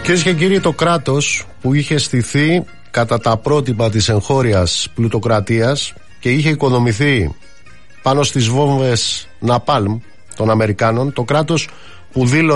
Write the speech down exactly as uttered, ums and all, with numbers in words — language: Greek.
Κυρίες και κύριοι, το κράτος που είχε στηθεί κατά τα πρότυπα της εγχώριας πλουτοκρατίας και είχε οικοδομηθεί πάνω στις βόμβες Ναπάλμ των Αμερικάνων, το κράτος που δήλωσε